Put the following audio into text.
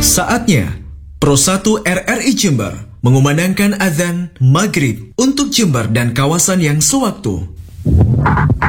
Saatnya Pro 1 RRI Jember mengumandangkan azan maghrib untuk Jember dan kawasan yang sewaktu.